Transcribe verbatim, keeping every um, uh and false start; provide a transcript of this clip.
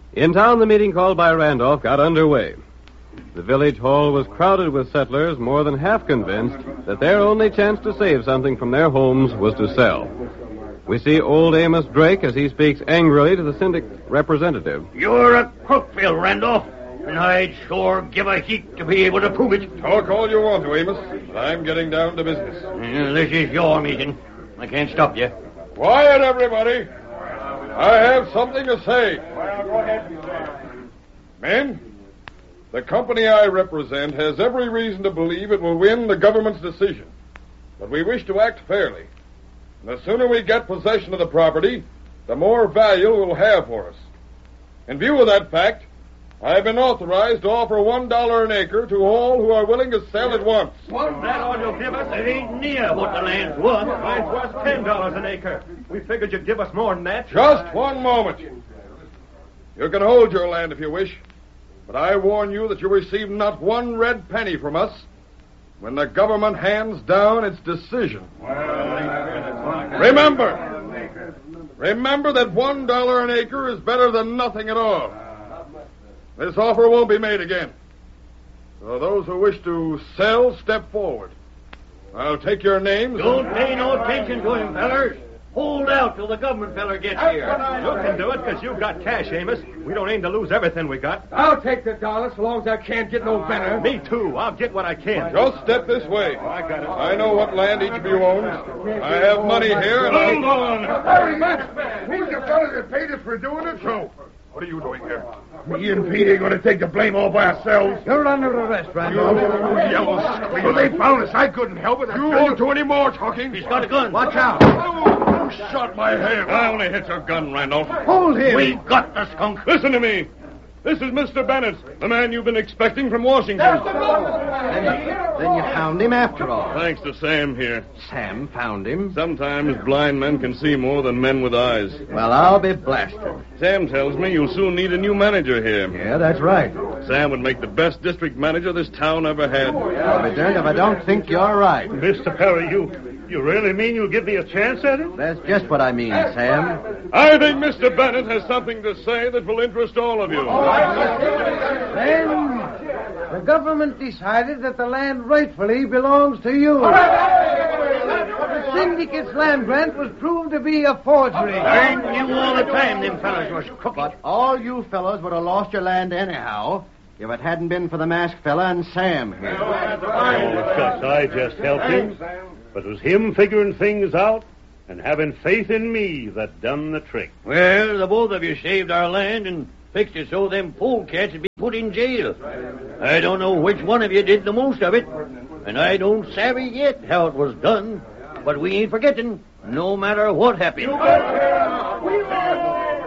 In town, the meeting called by Randolph got underway. The village hall was crowded with settlers, more than half convinced that their only chance to save something from their homes was to sell. We see old Amos Drake as he speaks angrily to the syndic representative. You're a crook, Phil Randolph, and I'd sure give a heap to be able to prove it. Talk all you want to, Amos, but I'm getting down to business. Uh, this is your meeting. I can't stop you. Quiet, everybody. I have something to say. Men, the company I represent has every reason to believe it will win the government's decision. But we wish to act fairly. And the sooner we get possession of the property, the more value it will have for us. In view of that fact, I have been authorized to offer one dollar an acre to all who are willing to sell at once. What? That all you'll give us? It ain't near what the land's worth. Mine's worth ten dollars an acre. We figured you'd give us more than that. Just one moment. You can hold your land if you wish, but I warn you that you'll receive not one red penny from us when the government hands down its decision. Remember, remember that one dollar an acre is better than nothing at all. This offer won't be made again. So those who wish to sell, step forward. I'll take your names. Don't pay no attention to him, fellers. Hold out till the government feller gets here. You can do it because you've got cash, Amos. We don't aim to lose everything we got. I'll take the dollar so long as I can't get no better. Me too. I'll get what I can. Just step this way. I got it. I know what land each of you owns. I have money here, and Hold I... on. Who's the fellow that paid us for doing it? So, What are you doing here? me and Pete ain't going to take the blame all by ourselves. You're under arrest, You Randolph. yellow scream. Well, they found us. I couldn't help it. You won't do any more talking. He's got a gun. Watch out. You shot my hand. I only hit your gun, Randolph. Hold him. We got the skunk. Listen to me. This is Mister Bennett, the man you've been expecting from Washington. Then, then you found him after all. Thanks to Sam here. Sam found him. Sometimes blind men can see more than men with eyes. Well, I'll be blasted. Sam tells me you'll soon need a new manager here. Yeah, that's right. Sam would make the best district manager this town ever had. I'll be darned if I don't think you're right. Mister Perry, you, you really mean you'll give me a chance at it? That's just what I mean, Sam. I think Mister Bennett has something to say that will interest all of you. Then the government decided that the land rightfully belongs to you. The syndicate's land grant was proved to be a forgery. I knew all the time them fellas was crooked. But all you fellows would have lost your land anyhow if it hadn't been for the masked fella and Sam here. Oh, shucks, I just helped him. But it was him figuring things out and having faith in me that done the trick. Well, the both of you saved our land and fixed it so them polecats would be put in jail. I don't know which one of you did the most of it, and I don't savvy yet how it was done, but we ain't forgetting, no matter what happened.